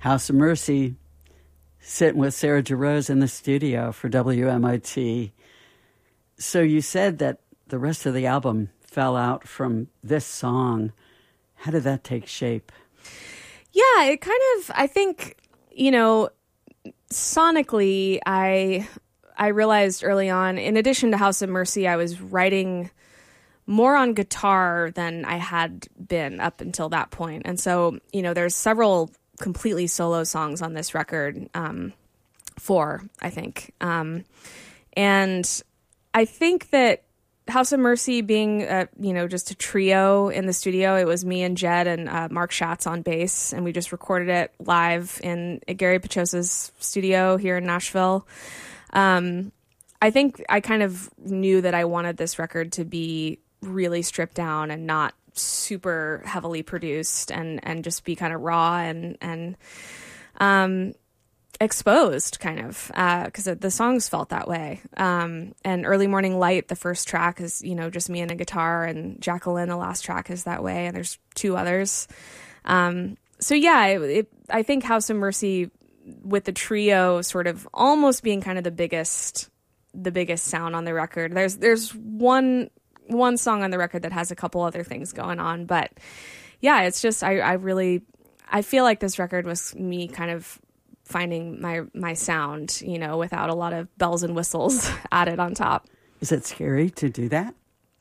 House of Mercy, sitting with Sarah Jarosz in the studio for WMIT. So you said that the rest of the album fell out from this song. How did that take shape? Yeah, it kind of, I think, sonically, I realized early on, in addition to House of Mercy, I was writing more on guitar than I had been up until that point. And so, there's several completely solo songs on this record, 4, I think. And I think that House of Mercy being, just a trio in the studio, it was me and Jed and Mark Schatz on bass, and we just recorded it live in Gary Pachosa's studio here in Nashville. I think I kind of knew that I wanted this record to be really stripped down and not super heavily produced and just be kind of raw and exposed, kind of, because the songs felt that way. And Early Morning Light, the first track, is just me and a guitar, and Jacqueline, the last track, is that way, and there's 2 others. So yeah, I think House of Mercy, with the trio sort of almost being kind of the biggest sound on the record. There's one song on the record that has a couple other things going on, but yeah, it's just I feel like this record was me kind of finding my sound, without a lot of bells and whistles added on top. Is it scary to do that?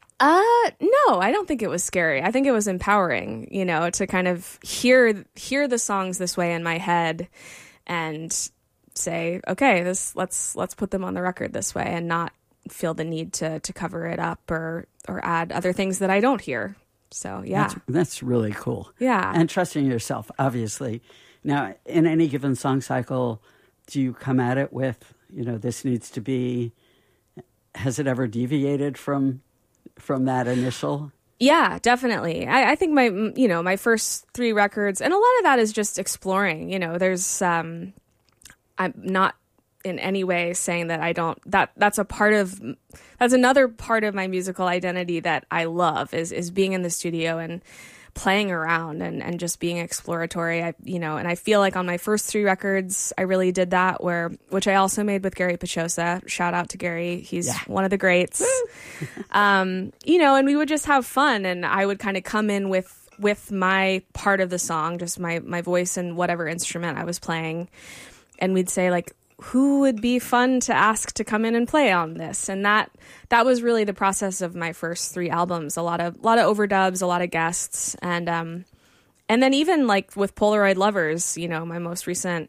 No, I don't think it was scary. I think it was empowering, to kind of hear the songs this way in my head and say, okay, let's put them on the record this way, and not feel the need to cover it up or add other things that I don't hear. So yeah, that's really cool. Yeah, and trusting yourself, obviously. Now, in any given song cycle, do you come at it with, this needs to be? Has it ever deviated from that initial? Yeah, definitely. I think my first 3 records, and a lot of that is just exploring. There's I'm not in any way saying that I don't. That's another part of my musical identity that I love is being in the studio and playing around and just being exploratory. And I feel like on my first 3 records, I really did that, which I also made with Gary Pachosa. Shout out to Gary. He's one of the greats. And we would just have fun, and I would kind of come in with my part of the song, just my voice and whatever instrument I was playing. And we'd say, like, who would be fun to ask to come in and play on this? And that was really the process of my first 3 albums. A lot of overdubs, a lot of guests, and then even like with Polaroid Lovers, my most recent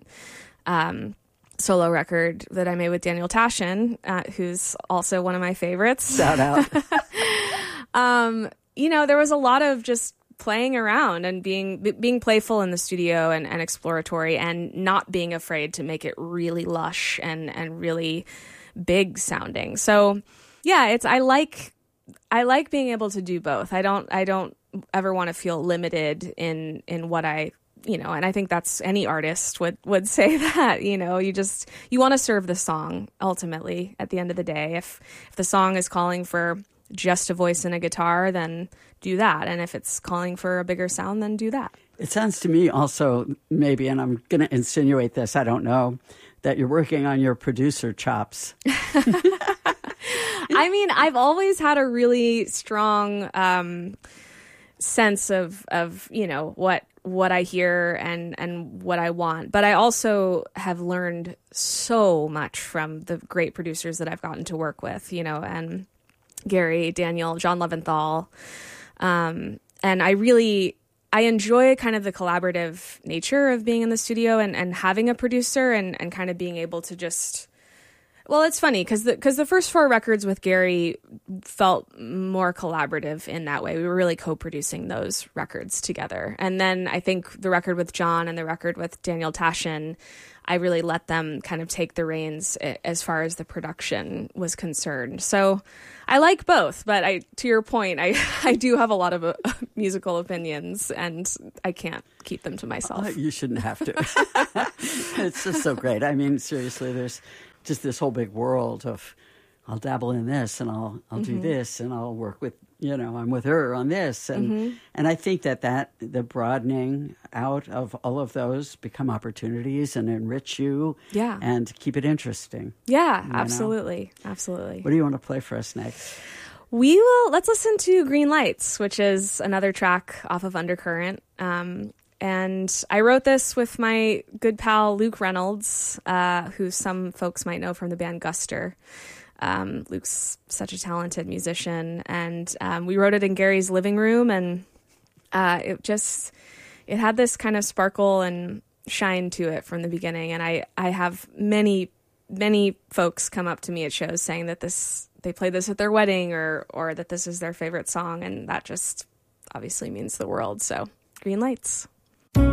solo record that I made with Daniel Tashin, who's also one of my favorites. Shout out. There was a lot of just playing around and being playful in the studio and exploratory, and not being afraid to make it really lush and really big sounding. So yeah, I like being able to do both. I don't ever want to feel limited in what I, and I think that's any artist would say that, you want to serve the song ultimately at the end of the day. If the song is calling for just a voice and a guitar, then do that. And if it's calling for a bigger sound, then do that. It sounds to me also, maybe, and I'm going to insinuate this, I don't know, that you're working on your producer chops. I mean, I've always had a really strong sense of what I hear and what I want. But I also have learned so much from the great producers that I've gotten to work with, and Gary, Daniel, John Leventhal. And I enjoy kind of the collaborative nature of being in the studio and having a producer and kind of being able to just, well, it's funny because the first 4 records with Gary felt more collaborative in that way. We were really co-producing those records together. And then I think the record with John and the record with Daniel Tashin, I really let them kind of take the reins as far as the production was concerned. So I like both, but to your point, I do have a lot of musical opinions, and I can't keep them to myself. You shouldn't have to. It's just so great. I mean, seriously, there's just this whole big world of I'll dabble in this and I'll do this and I'll work with, I'm with her on this. And I think that the broadening out of all of those become opportunities and enrich you and keep it interesting. Yeah, absolutely. Absolutely. What do you want to play for us next? Let's listen to Green Lights, which is another track off of Undercurrent. And I wrote this with my good pal, Luke Reynolds, who some folks might know from the band Guster. Luke's such a talented musician, and we wrote it in Gary's living room, and it had this kind of sparkle and shine to it from the beginning. And I have many folks come up to me at shows saying that they play this at their wedding or that this is their favorite song, and that just obviously means the world. So, Green Lights.